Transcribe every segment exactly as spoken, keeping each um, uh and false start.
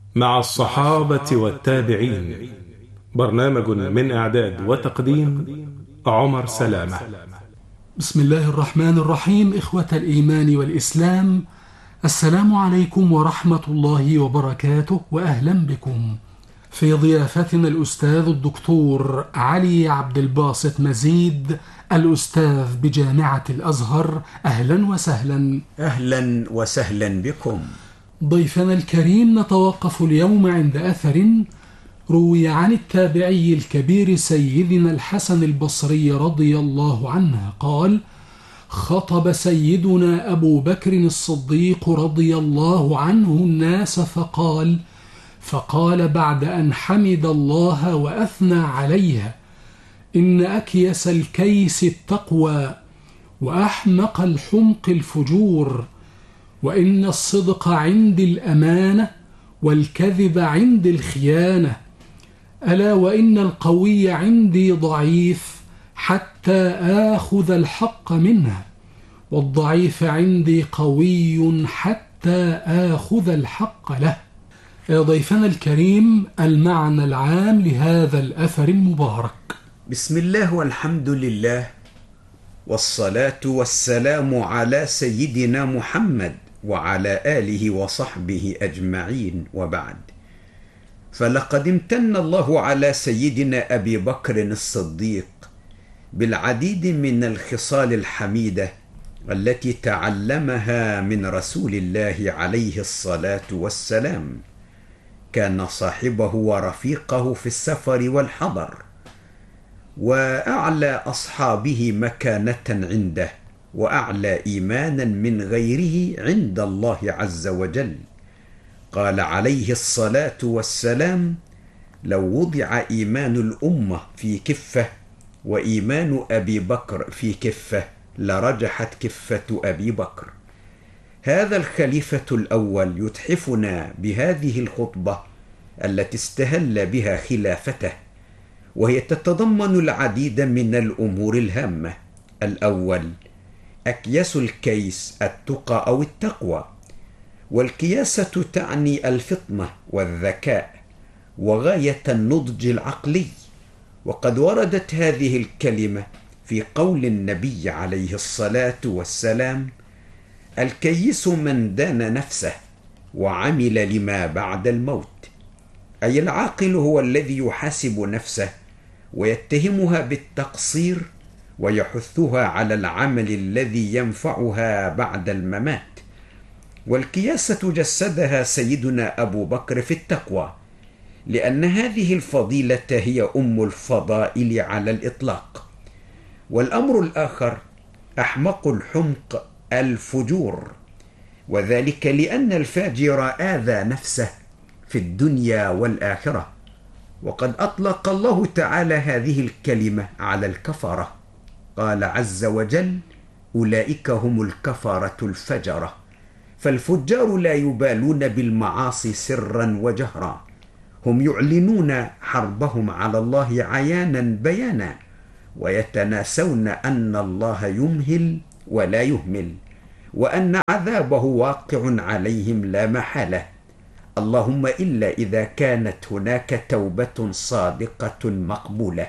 مع الصحابة والتابعين. برنامج من إعداد وتقديم عمر سلامة. بسم الله الرحمن الرحيم. إخوة الإيمان والإسلام، السلام عليكم ورحمة الله وبركاته، وأهلا بكم في ضيافتنا الأستاذ الدكتور علي عبد الباسط مزيد، الأستاذ بجامعة الأزهر. أهلا وسهلا. أهلا وسهلا بكم. ضيفنا الكريم، نتوقف اليوم عند أثر روي عن التابعي الكبير سيدنا الحسن البصري رضي الله عنه قال: خطب سيدنا أبو بكر الصديق رضي الله عنه الناس فقال فقال بعد أن حمد الله وأثنى عليها: إن أكيس الكيس التقوى، وأحمق الحمق الفجور، وإن الصدق عندي الأمانة، والكذب عندي الخيانة، ألا وإن القوي عندي ضعيف حتى آخذ الحق منه، والضعيف عندي قوي حتى آخذ الحق له. ضيفنا الكريم، المعنى العام لهذا الأثر المبارك. بسم الله والحمد لله، والصلاة والسلام على سيدنا محمد وعلى آله وصحبه أجمعين، وبعد. فلقد امتن الله على سيدنا أبي بكر الصديق بالعديد من الخصال الحميدة التي تعلمها من رسول الله عليه الصلاة والسلام. كان صاحبه ورفيقه في السفر والحضر، وأعلى أصحابه مكانة عنده، وأعلى إيمانا من غيره عند الله عز وجل. قال عليه الصلاة والسلام: لو وضع إيمان الأمة في كفة وإيمان أبي بكر في كفة لرجحت كفة أبي بكر. هذا الخليفة الأول يتحفنا بهذه الخطبة التي استهل بها خلافته، وهي تتضمن العديد من الأمور الهامة. الأول: أكياس الكيس التقى أو التقوى، والكياسة تعني الفطنة والذكاء وغاية النضج العقلي، وقد وردت هذه الكلمة في قول النبي عليه الصلاة والسلام: الكيس من دان نفسه وعمل لما بعد الموت. أي العاقل هو الذي يحاسب نفسه ويتهمها بالتقصير ويحثها على العمل الذي ينفعها بعد الممات. والكياسة جسدها سيدنا أبو بكر في التقوى، لأن هذه الفضيلة هي أم الفضائل على الإطلاق. والأمر الآخر: أحمق الحمق الفجور، وذلك لأن الفاجر آذى نفسه في الدنيا والآخرة. وقد أطلق الله تعالى هذه الكلمة على الكفرة، قال عز وجل: أولئك هم الكفرة الفجرة. فالفجار لا يبالون بالمعاصي سرا وجهرا، هم يعلنون حربهم على الله عيانا بيانا، ويتناسون أن الله يمهل ولا يهمل، وأن عذابه واقع عليهم لا محالة، اللهم إلا إذا كانت هناك توبة صادقة مقبولة.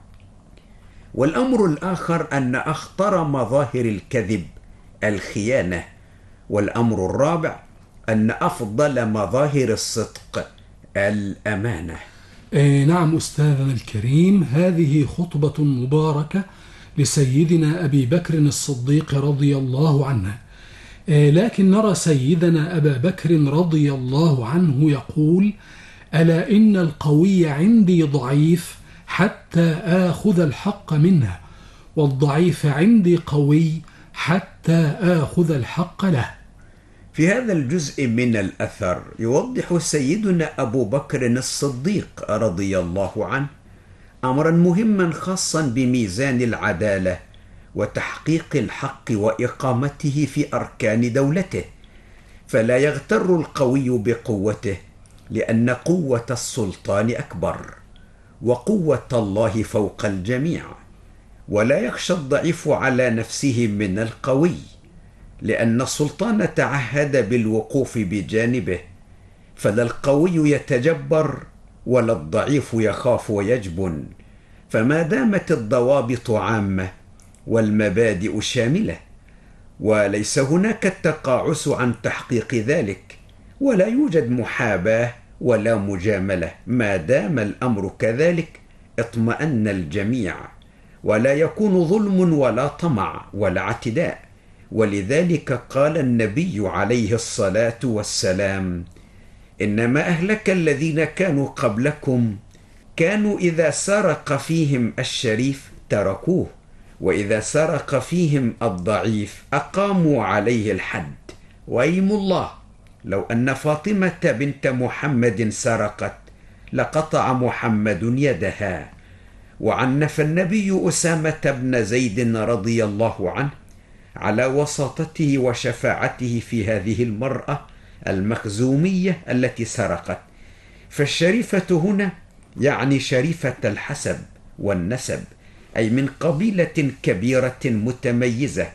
والأمر الآخر أن أخطر مظاهر الكذب الخيانة. والأمر الرابع أن أفضل مظاهر الصدق الأمانة. إيه نعم أستاذنا الكريم، هذه خطبة مباركة لسيدنا أبي بكر الصديق رضي الله عنه. إيه لكن نرى سيدنا أبا بكر رضي الله عنه يقول: ألا إن القوي عندي ضعيف حتى آخذ الحق منه، والضعيف عندي قوي حتى آخذ الحق له. في هذا الجزء من الأثر يوضح سيدنا أبو بكر الصديق رضي الله عنه أمرا مهما خاصا بميزان العدالة وتحقيق الحق وإقامته في أركان دولته. فلا يغتر القوي بقوته، لأن قوة السلطان أكبر، وقوة الله فوق الجميع. ولا يخشى الضعيف على نفسه من القوي، لأن السلطان تعهد بالوقوف بجانبه، فلا القوي يتجبر ولا الضعيف يخاف ويجبن، فما دامت الضوابط عامة والمبادئ شاملة، وليس هناك التقاعس عن تحقيق ذلك، ولا يوجد محاباة ولا مجاملة، ما دام الأمر كذلك اطمأن الجميع، ولا يكون ظلم ولا طمع ولا اعتداء. ولذلك قال النبي عليه الصلاة والسلام: إنما أهلك الذين كانوا قبلكم كانوا إذا سرق فيهم الشريف تركوه، وإذا سرق فيهم الضعيف أقاموا عليه الحد. وأيم الله لو أن فاطمة بنت محمد سرقت لقطع محمد يدها. وعنف النبي أسامة بن زيد رضي الله عنه على وساطته وشفاعته في هذه المرأة المخزومية التي سرقت. فالشريفة هنا يعني شريفة الحسب والنسب، أي من قبيلة كبيرة متميزة،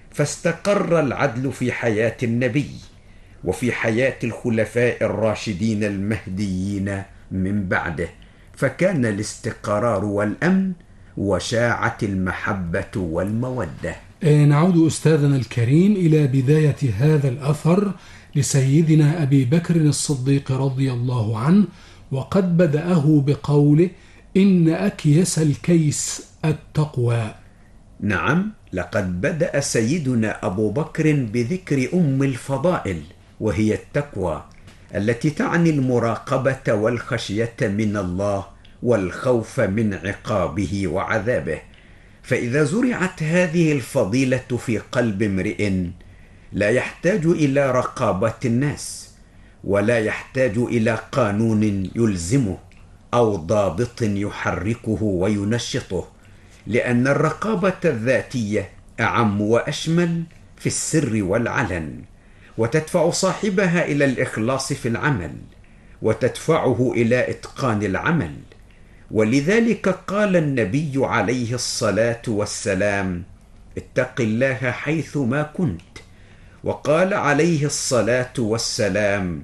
فاستقر العدل في حياة النبي وفي حياة الخلفاء الراشدين المهديين من بعده، فكان الاستقرار والأمن وشاعت المحبة والمودة. نعود أستاذنا الكريم إلى بداية هذا الأثر لسيدنا أبي بكر الصديق رضي الله عنه، وقد بدأه بقوله: إن أكيس الكيس التقوى. نعم، لقد بدأ سيدنا أبو بكر بذكر أم الفضائل، وهي التقوى التي تعني المراقبة والخشية من الله والخوف من عقابه وعذابه. فإذا زرعت هذه الفضيلة في قلب امرئ لا يحتاج إلى رقابة الناس، ولا يحتاج إلى قانون يلزمه أو ضابط يحركه وينشطه، لأن الرقابة الذاتية أعم وأشمل في السر والعلن، وتدفع صاحبها إلى الإخلاص في العمل، وتدفعه إلى إتقان العمل. ولذلك قال النبي عليه الصلاة والسلام: اتق الله حيث ما كنت. وقال عليه الصلاة والسلام: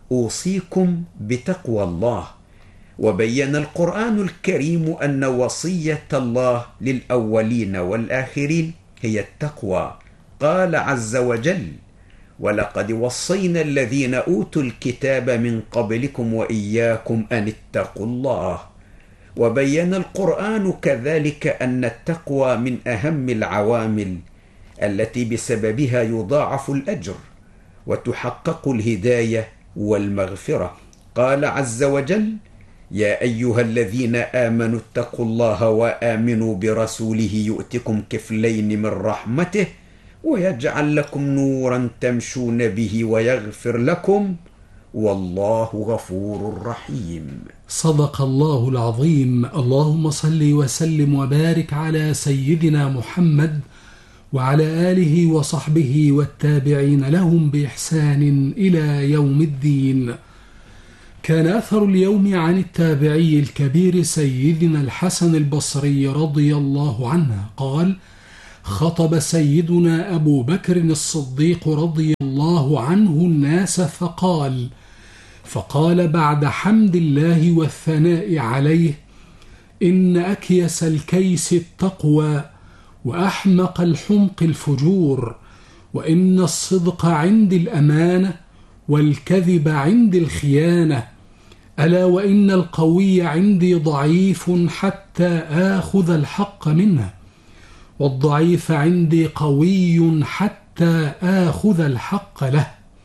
أوصيكم بتقوى الله. وبين القرآن الكريم أن وصية الله للأولين والآخرين هي التقوى. قال عز وجل: ولقد وصينا الذين أوتوا الكتاب من قبلكم وإياكم أن اتقوا الله. وبين القرآن كذلك أن التقوى من أهم العوامل التي بسببها يضاعف الأجر وتحقق الهداية والمغفرة. قال عز وجل: يا أيها الذين آمنوا اتقوا الله وآمنوا برسوله يؤتكم كفلين من رحمته ويجعل لكم نورا تمشون به ويغفر لكم والله غفور رحيم. صدق الله العظيم. اللهم صل وسلم وبارك على سيدنا محمد وعلى آله وصحبه والتابعين لهم بإحسان إلى يوم الدين. كان أثر اليوم عن التابعي الكبير سيدنا الحسن البصري رضي الله عنه قال: خطب سيدنا أبو بكر الصديق رضي الله عنه الناس فقال فقال بعد حمد الله والثناء عليه: إن أكيس الكيس التقوى، وأحمق الحمق الفجور، وإن الصدق عندي الأمانة، والكذب عندي الخيانة، ألا وإن القوي عندي ضعيف حتى آخذ الحق منه، والضعيف عندي قوي حتى آخذ الحق له.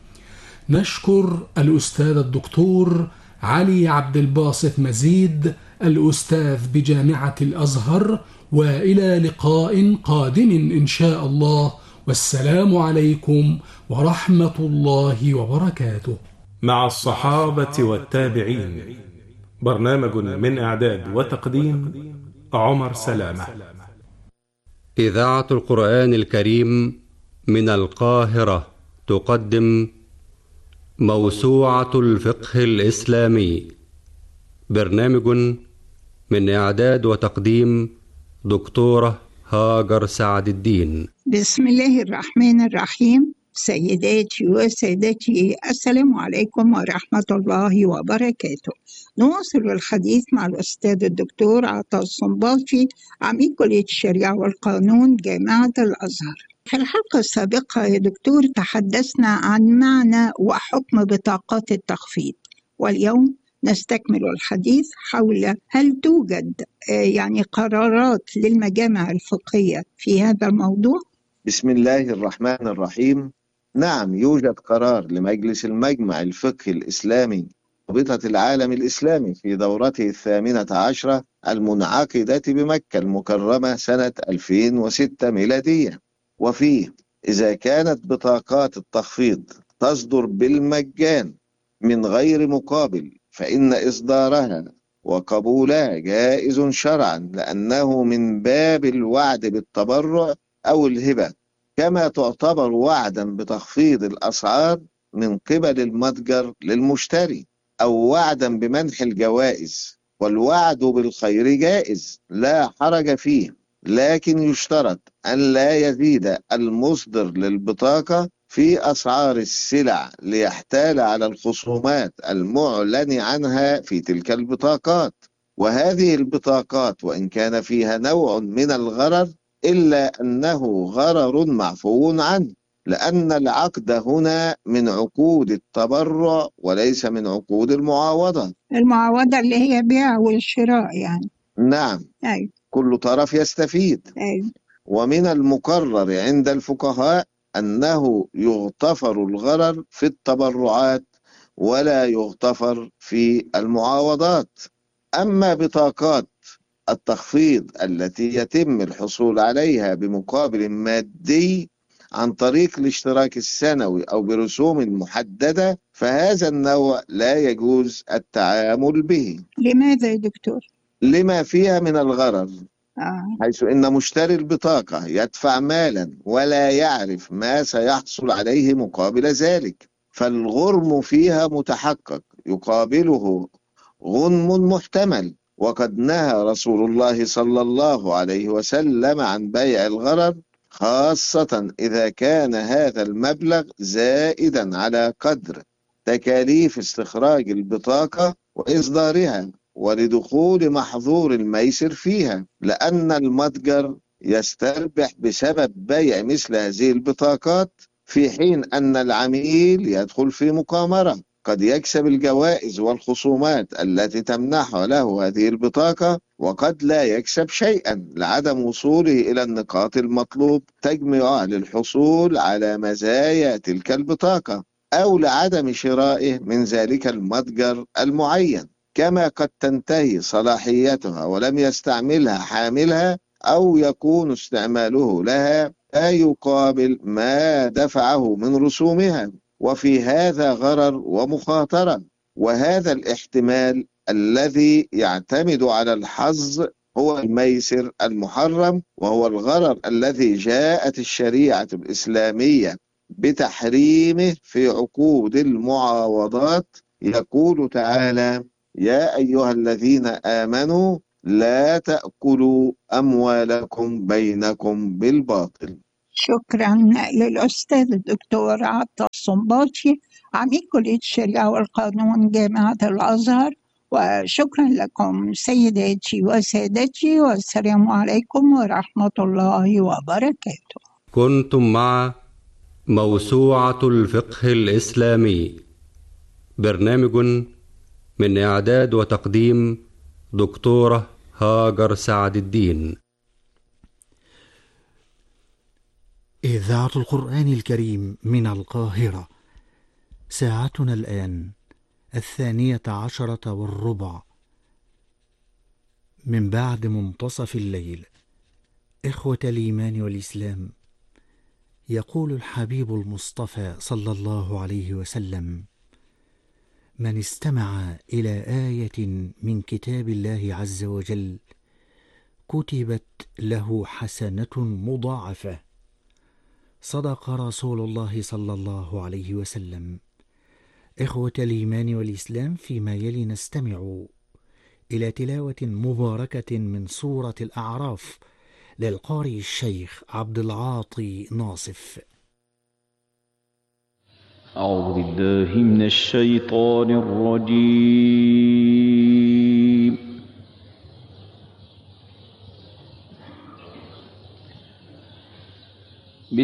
نشكر الأستاذ الدكتور علي عبد الباسط مزيد الأستاذ بجامعة الأزهر، وإلى لقاء قادم إن شاء الله، والسلام عليكم ورحمة الله وبركاته. مع الصحابة والتابعين، برنامج من إعداد وتقديم عمر سلامة. إذاعة القرآن الكريم من القاهرة تقدم موسوعة الفقه الإسلامي، برنامج من إعداد وتقديم دكتورة هاجر سعد الدين. بسم الله الرحمن الرحيم. سيداتي وسادتي، السلام عليكم ورحمة الله وبركاته. نواصل الحديث مع الأستاذ الدكتور عطا الصنباطي، عميد كلية الشريعة والقانون جامعة الأزهر. في الحلقة السابقة يا دكتور تحدثنا عن معنى وحكم بطاقات التخفيض، واليوم نستكمل الحديث حول هل توجد يعني قرارات للمجامع الفقهية في هذا الموضوع؟ بسم الله الرحمن الرحيم. نعم، يوجد قرار لمجلس المجمع الفقهي الإسلامي رابطة العالم الإسلامي في دورته الثامنة عشرة المنعقدة بمكة المكرمة سنة ألفين وستة ميلادية، وفيه إذا كانت بطاقات التخفيض تصدر بالمجان من غير مقابل فإن إصدارها وقبولها جائز شرعا، لأنه من باب الوعد بالتبرع أو الهبة، كما تعتبر وعدا بتخفيض الأسعار من قبل المتجر للمشتري، أو وعدا بمنح الجوائز. والوعد بالخير جائز لا حرج فيه، لكن يشترط أن لا يزيد المصدر للبطاقة في أسعار السلع ليحتال على الخصومات المعلن عنها في تلك البطاقات. وهذه البطاقات وإن كان فيها نوع من الغرر إلا أنه غرر معفو عنه، لأن العقد هنا من عقود التبرع وليس من عقود المعاوضة. المعاوضة اللي هي بيع والشراء يعني. نعم. أي. كل طرف يستفيد. أي. ومن المقرر عند الفقهاء أنه يغتفر الغرر في التبرعات ولا يغتفر في المعاوضات. أما بطاقات التخفيض التي يتم الحصول عليها بمقابل مادي عن طريق الاشتراك السنوي أو برسوم محددة، فهذا النوع لا يجوز التعامل به. لماذا يا دكتور؟ لما فيها من الغرر، آه. حيث إن مشتري البطاقة يدفع مالا ولا يعرف ما سيحصل عليه مقابل ذلك، فالغرم فيها متحقق يقابله غنم محتمل. وقد نهى رسول الله صلى الله عليه وسلم عن بيع الغرر، خاصة إذا كان هذا المبلغ زائدا على قدر تكاليف استخراج البطاقة وإصدارها ولدخول محظور الميسر فيها، لأن المتجر يستربح بسبب بيع مثل هذه البطاقات، في حين أن العميل يدخل في مقامرة، قد يكسب الجوائز والخصومات التي تمنح له هذه البطاقة، وقد لا يكسب شيئا لعدم وصوله إلى النقاط المطلوب تجمع للحصول على مزايا تلك البطاقة، أو لعدم شرائه من ذلك المتجر المعين، كما قد تنتهي صلاحيتها ولم يستعملها حاملها، أو يكون استعماله لها لا يقابل ما دفعه من رسومها، وفي هذا غرر ومخاطرة. وهذا الاحتمال الذي يعتمد على الحظ هو الميسر المحرم، وهو الغرر الذي جاءت الشريعة الإسلامية بتحريمه في عقود المعاوضات. يقول تعالى: يا أيها الذين آمنوا لا تأكلوا أموالكم بينكم بالباطل. شكرا للأستاذ الدكتور عطا الصنباطي، عميد كلية الشريعة والقانون جامعة الأزهر. وشكرا لكم سيداتي وسادتي، والسلام عليكم ورحمة الله وبركاته. كنتم مع موسوعة الفقه الإسلامي، برنامج من إعداد وتقديم دكتورة هاجر سعد الدين. إذاعة القرآن الكريم من القاهرة، ساعتنا الآن الثانية عشرة والربع من بعد منتصف الليل. إخوة الإيمان والإسلام، يقول الحبيب المصطفى صلى الله عليه وسلم: من استمع إلى آية من كتاب الله عز وجل كتبت له حسنة مضاعفة. صدق رسول الله صلى الله عليه وسلم. إخوة الإيمان والإسلام، فيما يلي نستمع إلى تلاوة مباركة من سورة الأعراف للقارئ الشيخ عبد العاطي ناصف. أعوذ بالله من الشيطان الرجيم